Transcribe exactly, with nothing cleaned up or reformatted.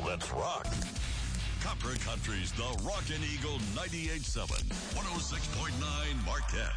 Let's rock. Copper Country's The Rockin' Eagle ninety-eight point seven, one oh six point nine Marquette.